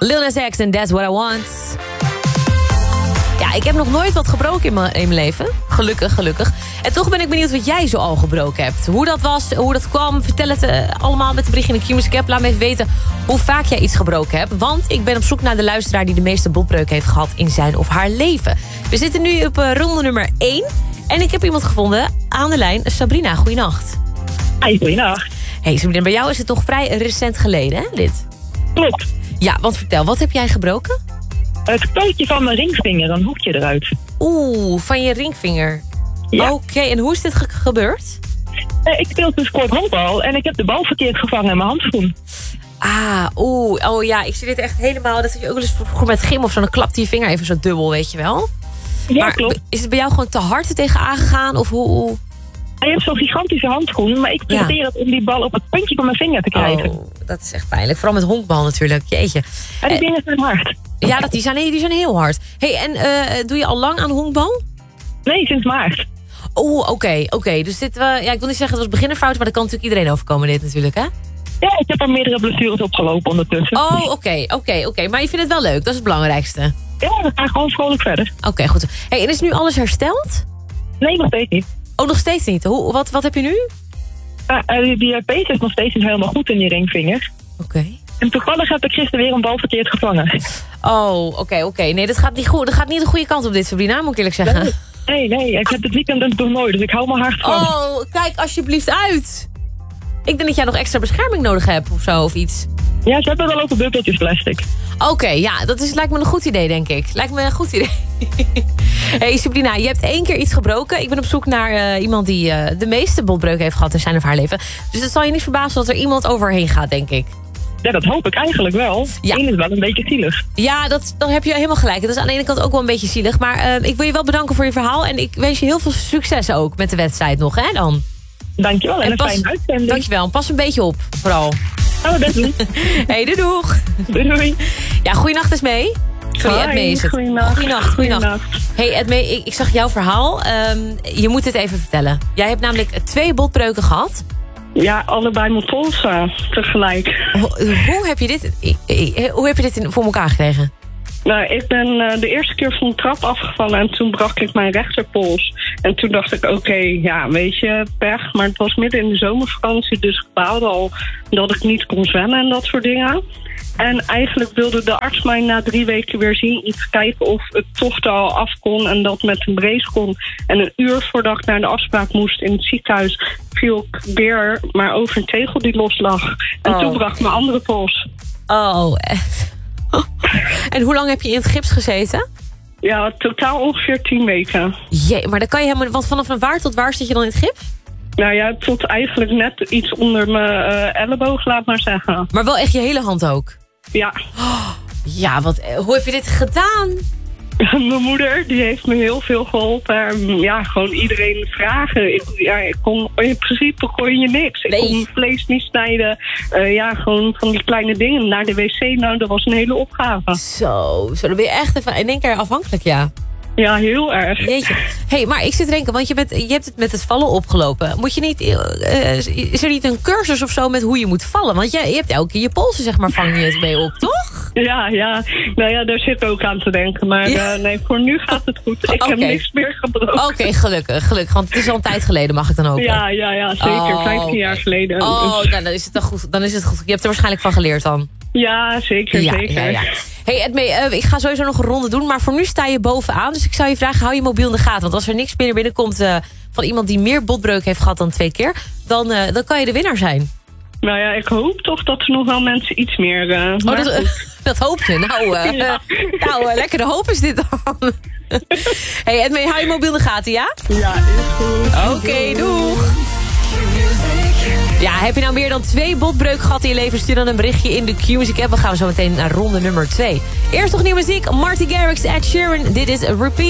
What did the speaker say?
Lil Nas X en That's What I Want. Ja, ik heb nog nooit wat gebroken in mijn leven. Gelukkig. En toch ben ik benieuwd wat jij zo al gebroken hebt. Hoe dat was, hoe dat kwam. Vertel het allemaal met de bericht in de Q-Music app. Laat me even weten hoe vaak jij iets gebroken hebt. Want ik ben op zoek naar de luisteraar die de meeste botbreuken heeft gehad in zijn of haar leven. We zitten nu op ronde nummer 1. En ik heb iemand gevonden aan de lijn. Sabrina, goeienacht. Hey, goeienacht. Hey Sabrina, bij jou is het toch vrij recent geleden, hè, dit? Klopt. Ja, want vertel, wat heb jij gebroken? Het pootje van mijn ringvinger, een hoekje eruit. Oeh, van je ringvinger. Ja. Oké, en hoe is dit gebeurd? Ik speel dus kort honkbal en ik heb de bal verkeerd gevangen in mijn handschoen. Oh ja, ik zie dit echt helemaal. Dat je ook wel eens vroeger met gym of zo, dan klapt je vinger even zo dubbel, weet je wel? Ja, maar klopt. Is het bij jou gewoon te hard er tegen aangegaan? Of hoe? Hij heeft zo'n gigantische handschoen, maar ik probeer het om die bal op het puntje van mijn vinger te krijgen. Oh, dat is echt pijnlijk. Vooral met honkbal natuurlijk, jeetje. En die dingen zijn hard. Ja, die zijn heel hard. Hey, en doe je al lang aan honkbal? Nee, sinds maart. Oeh, oké. Dus dit, ja, ik wil niet zeggen het was beginnerfout, maar dat kan natuurlijk iedereen overkomen dit natuurlijk, hè? Ja, ik heb er meerdere blessures opgelopen ondertussen. Oh, oké. Maar je vindt het wel leuk, dat is het belangrijkste. Ja, we gaan gewoon vrolijk verder. Oké, goed. Hey, en is nu alles hersteld? Nee, nog steeds niet. Oh, nog steeds niet. Wat heb je nu? Die pees is nog steeds niet helemaal goed in die ringvinger. Oké. En toevallig heb ik gisteren weer een bal verkeerd gevangen. Oh, oké. Nee, dat gaat niet goed. Dat gaat niet de goede kant op dit, Sabrina, moet ik eerlijk zeggen. Nee, ik heb het weekend een toernooi, dus ik hou me hard van. Oh, kijk alsjeblieft uit. Ik denk dat jij nog extra bescherming nodig hebt of zo, of iets. Ja, ze hebben wel ook bubbeltjes plastic. Oké, ja, lijkt me een goed idee, denk ik. Lijkt me een goed idee. Hey Sabrina, je hebt 1 keer iets gebroken. Ik ben op zoek naar iemand die de meeste botbreuken heeft gehad in zijn of haar leven. Dus het zal je niet verbazen dat er iemand overheen gaat, denk ik. Ja, dat hoop ik eigenlijk wel. Ja. Eén is wel een beetje zielig. Ja, dan heb je helemaal gelijk. Dat is aan de ene kant ook wel een beetje zielig. Maar ik wil je wel bedanken voor je verhaal. En ik wens je heel veel succes ook met de wedstrijd nog, hè, dan. Dankjewel en een fijne uitzending. Dankjewel, pas een beetje op, vooral. Gaan we best doen. Hey, doeg. Doei. Ja, goeienacht eens mee. Sorry, Edme is het. Goeienacht. Hey Edme, ik zag jouw verhaal. Je moet het even vertellen. Jij hebt namelijk 2 botbreuken gehad. Ja, allebei mijn polsen tegelijk. Hoe heb je dit voor elkaar gekregen? Nou, ik ben de eerste keer van de trap afgevallen en toen brak ik mijn rechterpols. En toen dacht ik, oké, ja, weet je, pech. Maar het was midden in de zomervakantie, dus ik baalde al dat ik niet kon zwemmen en dat soort dingen. En eigenlijk wilde de arts mij na 3 weken weer zien om te kijken of het toch al af kon en dat met een brace kon. En een uur voordat ik naar de afspraak moest in het ziekenhuis viel ik weer maar over een tegel die los lag. En toen brak mijn andere pols. Oh, echt? En hoe lang heb je in het gips gezeten? Ja, totaal ongeveer 10 weken. Jee, maar dan kan je helemaal... Want vanaf waar tot waar zit je dan in het gips? Nou ja, tot eigenlijk net iets onder mijn elleboog, laat maar zeggen. Maar wel echt je hele hand ook? Ja. Ja, hoe heb je dit gedaan? Mijn moeder, die heeft me heel veel geholpen. Ja, gewoon iedereen vragen. In principe kon je niks. Ik kon vlees niet snijden. Ja, gewoon van die kleine dingen. Naar de wc, nou, dat was een hele opgave. Zo, dan ben je echt even in één keer afhankelijk, ja. Ja, heel erg. Jeetje. Hey, maar ik zit te denken, want je hebt het met het vallen opgelopen. Moet je niet, is er niet een cursus of zo met hoe je moet vallen? Want je hebt elke keer je polsen, zeg maar, vang je het mee op, toch? Ja. Nou ja, daar zit ook aan te denken. Maar nee, voor nu gaat het goed. Ik heb niks meer gebroken. Oké, gelukkig. Want het is al een tijd geleden, mag ik dan ook? Ja, zeker. 15 jaar geleden. Oh, nou, dan is het goed. Dan is het goed. Je hebt er waarschijnlijk van geleerd dan. Ja, zeker. Ja. Hey Edme, ik ga sowieso nog een ronde doen, maar voor nu sta je bovenaan. Dus ik zou je vragen, hou je mobiel in de gaten. Want als er niks meer binnenkomt van iemand die meer botbreuk heeft gehad dan 2 keer... dan kan je de winnaar zijn. Nou ja, ik hoop toch dat er nog wel mensen iets meer... dat hoop je. Nou, lekkere hoop is dit dan. Hey Edme, hou je mobiel in de gaten, ja? Ja, is goed. Oké, doeg. Ja, heb je nou meer dan 2 botbreuken gehad in je leven? Stuur dan een berichtje in de Q-Music app. We gaan zo meteen naar ronde nummer 2. Eerst nog nieuwe muziek. Marty Garrix, Ed Sheeran. Dit is Repeat.